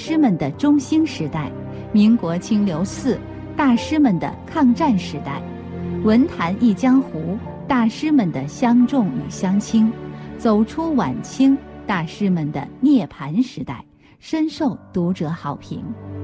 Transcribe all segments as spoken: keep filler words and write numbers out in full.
师们的中兴时代，民国清流四大师们的抗战时代，文坛一江湖大师们的相重与相轻，走出晚清大师们的涅槃时代，深受读者好评。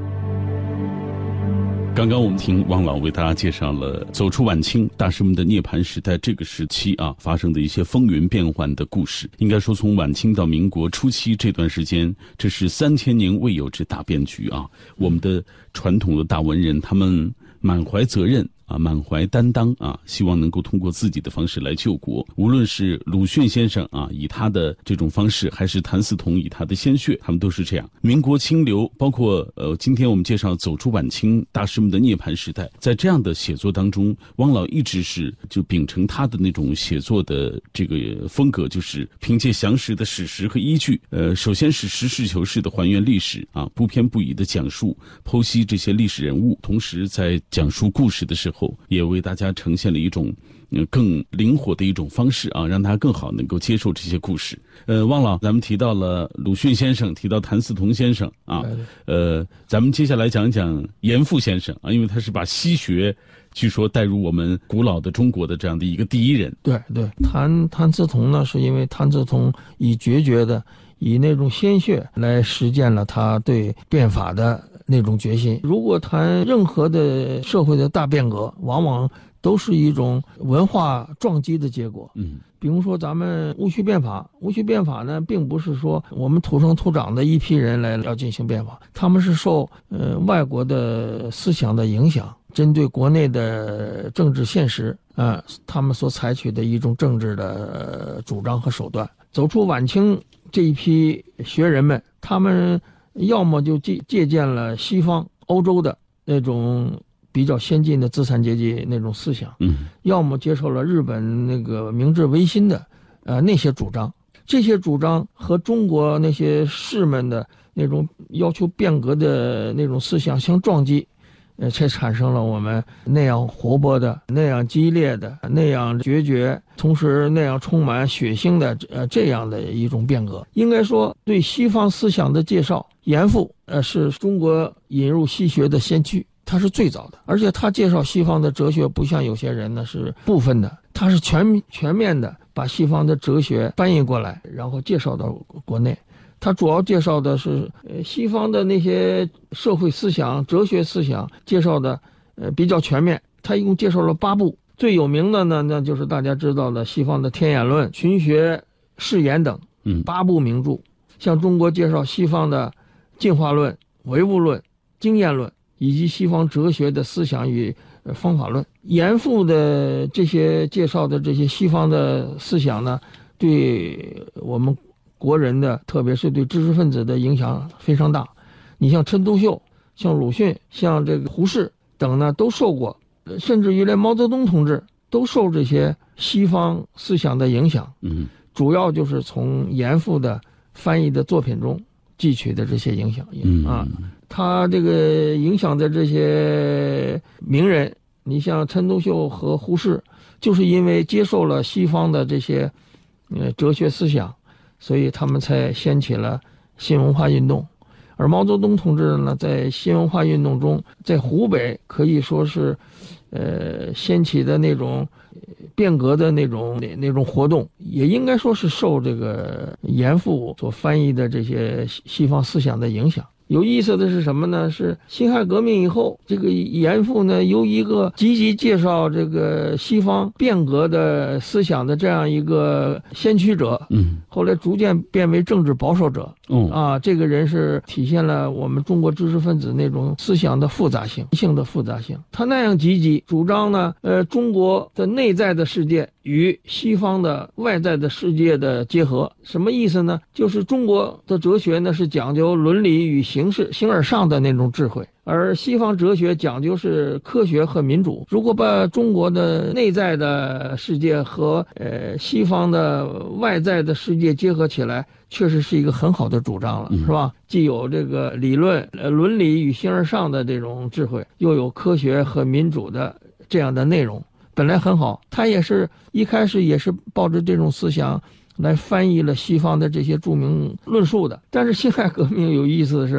刚刚我们听汪老为大家介绍了走出晚清大师们的涅槃时代这个时期啊发生的一些风云变幻的故事。应该说从晚清到民国初期这段时间，这是三千年未有之大变局啊！我们的传统的大文人他们满怀责任啊，满怀担当啊，希望能够通过自己的方式来救国。无论是鲁迅先生啊，以他的这种方式，还是谭嗣同以他的鲜血，他们都是这样。民国清流，包括呃，今天我们介绍走出晚清大师们的涅槃时代，在这样的写作当中，汪老一直是就秉承他的那种写作的这个风格，就是凭借详实的史实和依据，呃，首先是实事求是的还原历史啊，不偏不倚的讲述剖析这些历史人物，同时在讲述故事的时候，也为大家呈现了一种嗯更灵活的一种方式啊，让大家更好能够接受这些故事。呃，汪老，咱们提到了鲁迅先生，提到谭嗣同先生啊，呃，咱们接下来讲讲严复先生啊，因为他是把西学据说带入我们古老的中国的这样的一个第一人。 对对，谭谭嗣同呢，是因为谭嗣同以决绝的以那种鲜血来实践了他对变法的那种决心。如果谈任何的社会的大变革，往往都是一种文化撞击的结果。 嗯， 比如说咱们戊戌变法，戊戌变法呢，并不是说我们土生土长的一批人来要进行变法，他们是受呃外国的思想的影响，针对国内的政治现实啊、呃，他们所采取的一种政治的、呃、主张和手段。走出晚清这一批学人们，他们要么就借借鉴了西方欧洲的那种比较先进的资产阶级那种思想， 嗯， 要么接受了日本那个明治维新的呃那些主张。这些主张和中国那些士们的那种要求变革的那种思想相撞击，呃，才产生了我们那样活泼的、那样激烈的、那样决绝，同时那样充满血腥的呃这样的一种变革。应该说，对西方思想的介绍，严复呃是中国引入西学的先驱，他是最早的。而且他介绍西方的哲学，不像有些人呢是部分的，他是全全面的把西方的哲学翻译过来，然后介绍到国内。他主要介绍的是呃西方的那些社会思想、哲学思想，介绍的呃比较全面。他一共介绍了八部，最有名的呢，那就是大家知道的西方的天演论、群学、释言等， 嗯， 八部名著。向中国介绍西方的进化论、唯物论、经验论，以及西方哲学的思想与方法论。严复的这些介绍的这些西方的思想呢，对我们国人的，特别是对知识分子的影响非常大。你像陈独秀、像鲁迅、像这个胡适等呢，都受过，甚至于连毛泽东同志都受这些西方思想的影响。 嗯， 主要就是从严复的翻译的作品中汲取的这些影响。 嗯啊，他这个影响的这些名人，你像陈独秀和胡适，就是因为接受了西方的这些呃哲学思想，所以他们才掀起了新文化运动。而毛泽东同志呢，在新文化运动中，在湖北可以说是呃掀起的那种变革的那种那那种活动，也应该说是受这个严复所翻译的这些西方思想的影响。有意思的是什么呢？是辛亥革命以后，这个严复呢，由一个积极介绍这个西方变革的思想的这样一个先驱者， 嗯， 后来逐渐变为政治保守者。 哦， 啊，这个人是体现了我们中国知识分子那种思想的复杂性、性的复杂性。他那样积极主张呢，呃，中国的内在的世界与西方的外在的世界的结合。什么意思呢？就是中国的哲学呢是讲究伦理与形式、形而上的那种智慧，而西方哲学讲究是科学和民主。如果把中国的内在的世界和呃西方的外在的世界结合起来，确实是一个很好的主张了， 嗯、 是吧？既有这个理论、呃伦理与形而上的这种智慧，又有科学和民主的这样的内容，本来很好。他也是一开始也是抱着这种思想来翻译了西方的这些著名论述的。但是辛亥革命有意思的是呢，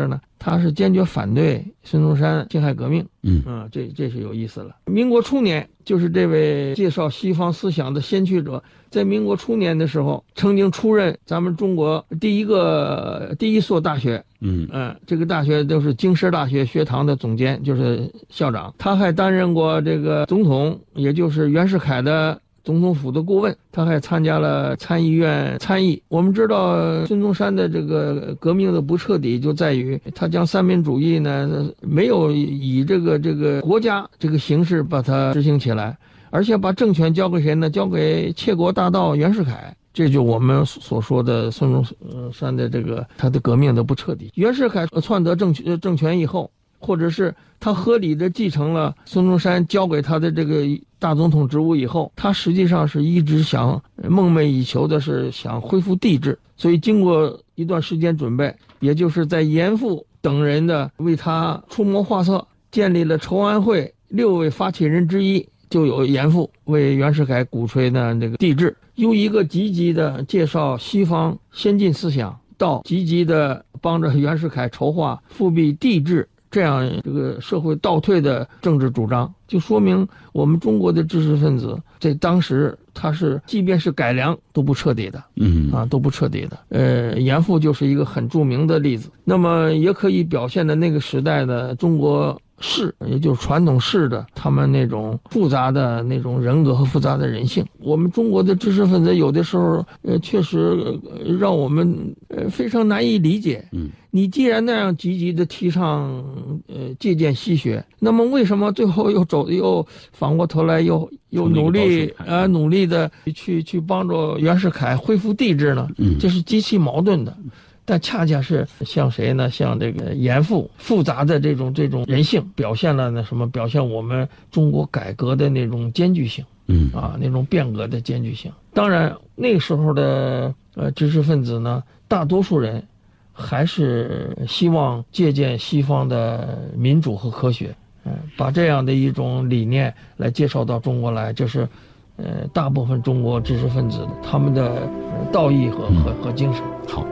他是坚决反对孙中山辛亥革命。 嗯啊，这这是有意思了。民国初年，就是这位介绍西方思想的先驱者，在民国初年的时候，曾经出任咱们中国第一个第一所大学。 嗯嗯，这个大学都是京师大学学堂的总监，就是校长。他还担任过这个总统，也就是袁世凯的总统府的顾问，他还参加了参议院参议。我们知道孙中山的这个革命的不彻底，就在于他将三民主义呢没有以这个这个国家这个形式把它执行起来，而且把政权交给谁呢？交给窃国大盗袁世凯。这就我们所说的孙中山的这个他的革命的不彻底。袁世凯篡得政权政权以后，或者是他合理的继承了孙中山交给他的这个大总统职务以后，他实际上是一直想梦寐以求的是想恢复帝制。所以经过一段时间准备，也就是在严复等人的为他出谋划策，建立了筹安会，六位发起人之一就有严复为袁世凯鼓吹呢这个帝制，由一个积极的介绍西方先进思想，到积极的帮着袁世凯筹划复辟帝制这样这个社会倒退的政治主张，就说明我们中国的知识分子在当时他是即便是改良都不彻底的。 嗯啊，都不彻底的。呃，严复就是一个很著名的例子。那么也可以表现的那个时代的中国士，也就是传统士的他们那种复杂的那种人格和复杂的人性。我们中国的知识分子有的时候呃确实、呃、让我们呃非常难以理解。 嗯， 你既然那样积极的提倡呃借鉴西学，那么为什么最后又走又反过头来又又努力啊、呃、努力的去去帮助袁世凯恢复帝制呢？ 嗯， 这是极其矛盾的。但恰恰是像谁呢？像这个严复复杂的这种这种人性，表现了呢什么？表现我们中国改革的那种艰巨性， 嗯啊，那种变革的艰巨性。当然，那个时候的呃知识分子呢，大多数人还是希望借鉴西方的民主和科学，嗯、呃，把这样的一种理念来介绍到中国来，就是呃大部分中国知识分子他们的、呃、道义和和和精神。 好。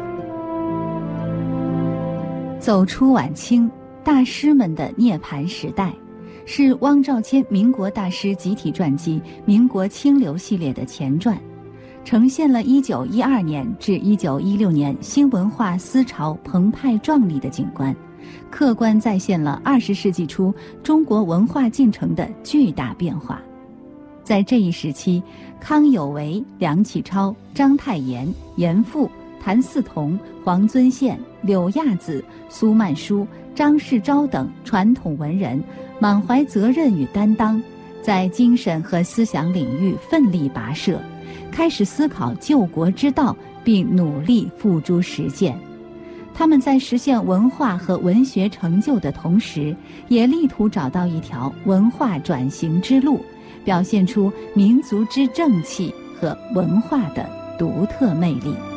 走出晚清，大师们的涅槃时代，是汪兆谦民国大师集体传记《民国清流》系列的前传，呈现了一九一二年至一九一六年新文化思潮澎湃壮丽的景观，客观再现了二十世纪初中国文化进程的巨大变化。在这一时期，康有为、梁启超、章太炎、严复、谭嗣同、黄遵宪、柳亚子、苏曼殊、张世钊等传统文人满怀责任与担当，在精神和思想领域奋力跋涉，开始思考救国之道，并努力付诸实践。他们在实现文化和文学成就的同时，也力图找到一条文化转型之路，表现出民族之正气和文化的独特魅力。